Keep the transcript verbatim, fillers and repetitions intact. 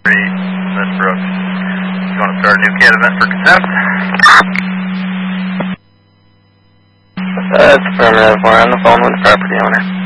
Miss Brooks. You want to start a new cat event for contempt? That's affirmative. We're on the phone with the property owner.